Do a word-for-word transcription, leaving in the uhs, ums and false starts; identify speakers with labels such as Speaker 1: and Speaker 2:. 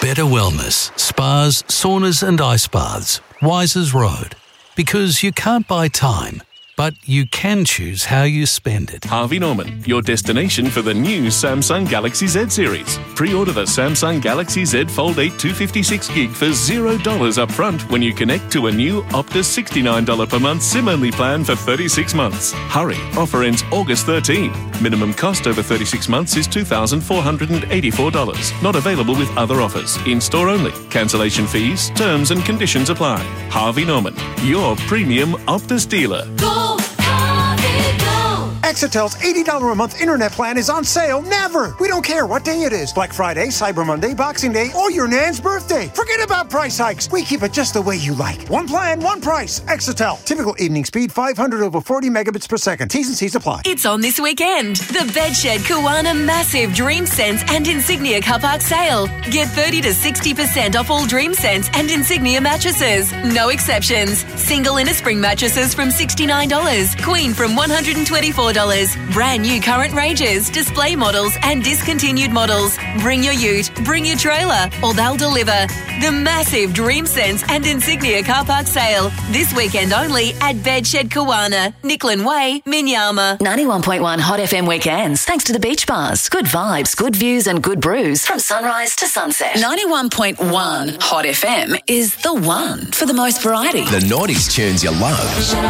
Speaker 1: Better Wellness, spas, saunas and ice baths. Wisers Road. Because you can't buy time, but you can choose how you spend it.
Speaker 2: Harvey Norman, your destination for the new Samsung Galaxy Z series. Pre-order the Samsung Galaxy Z Fold eight two fifty-six gig for zero dollars up front when you connect to a new Optus sixty-nine dollars per month SIM-only plan for thirty-six months. Hurry, offer ends August thirteenth. Minimum cost over thirty-six months is two thousand four hundred eighty-four dollars. Not available with other offers. In-store only. Cancellation fees, terms and conditions apply. Harvey Norman, your premium Optus dealer.
Speaker 3: Go, Harvey, go!
Speaker 4: Exitel's eighty dollars a month internet plan is on sale never. We don't care what day it is. Black Friday, Cyber Monday, Boxing Day, or your Nan's birthday. Forget about price hikes. We keep it just the way you like. One plan, one price. Exitel. Typical evening speed five hundred over forty megabits per second. T's and C's apply.
Speaker 5: It's on this weekend. The Bedshed Kiwana Massive Dream Sense and Insignia Car Park sale. Get thirty to sixty percent off all Dream Sense and Insignia mattresses. No exceptions. Single inner spring mattresses from sixty-nine dollars. Queen from one hundred twenty-four dollars. Brand new current ranges, display models and discontinued models. Bring your ute, bring your trailer, or they'll deliver. The massive Dream Sense and Insignia Car Park sale. This weekend only at Bedshed Kiwana, Nicklin Way, Minyama.
Speaker 6: ninety-one point one Hot F M weekends, thanks to the beach bars. Good vibes, good views and good brews from sunrise to sunset. ninety-one point one Hot F M is the one for the most variety.
Speaker 7: The nineties tunes you love.